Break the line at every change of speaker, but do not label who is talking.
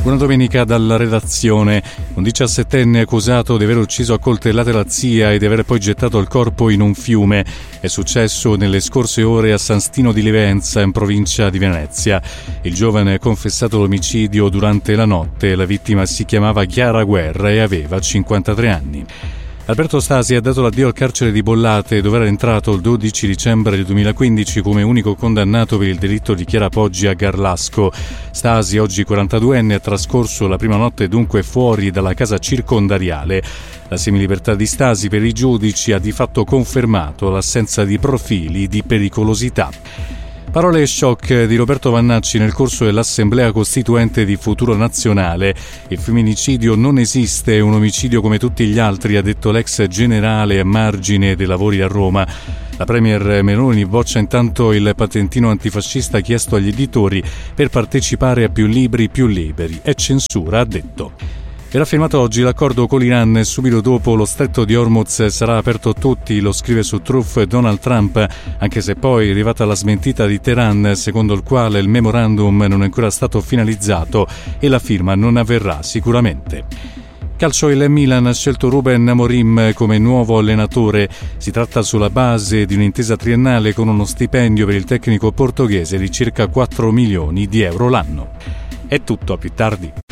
Buona domenica dalla redazione. Un 17enne accusato di aver ucciso a coltellate la zia e di aver poi gettato il corpo in un fiume. È successo nelle scorse ore a San Stino di Livenza, in provincia di Venezia. Il giovane ha confessato l'omicidio durante la notte. La vittima si chiamava Chiara Guerra e aveva 53 anni. Alberto Stasi ha dato l'addio al carcere di Bollate, dove era entrato il 12 dicembre del 2015 come unico condannato per il delitto di Chiara Poggi a Garlasco. Stasi, oggi 42enne, ha trascorso la prima notte dunque fuori dalla casa circondariale. La semilibertà di Stasi per i giudici ha di fatto confermato l'assenza di profili di pericolosità. Parole shock di Roberto Vannacci nel corso dell'Assemblea Costituente di Futuro Nazionale. Il femminicidio non esiste, è un omicidio come tutti gli altri, ha detto l'ex generale a margine dei lavori a Roma. La premier Meloni boccia intanto il patentino antifascista chiesto agli editori per partecipare a più libri più liberi. È censura, ha detto. Era firmato oggi l'accordo con l'Iran e subito dopo lo stretto di Hormuz sarà aperto a tutti, lo scrive su Truth Donald Trump, anche se poi è arrivata la smentita di Teheran, secondo il quale il memorandum non è ancora stato finalizzato e la firma non avverrà sicuramente. Calcio, il Milan ha scelto Ruben Amorim come nuovo allenatore. Si tratta sulla base di un'intesa triennale con uno stipendio per il tecnico portoghese di circa 4 milioni di euro l'anno. È tutto, a più tardi.